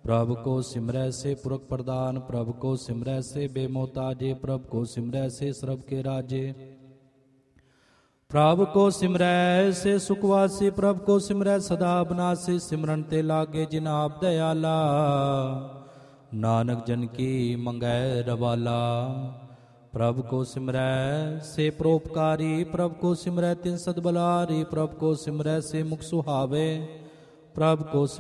प्रभु को सिमरै से पुरख प्रदान, प्रभु को सिमरै से बेमोहताजे, प्रभु को सिमरै से सर्ब के राजे। प्रभु को सिमरै से सुखवासी, प्रभु को सिमरै सदा अविनाशी। सिमरन ते लागे जिन आप दयाला, नानक जन की मंगै रवाला। प्रभु को सिमरै से परोपकारी, प्रभु को सिमरै तिन सदबलारी। प्रभु को सिमरै से मुख सुहावे, प्रभु को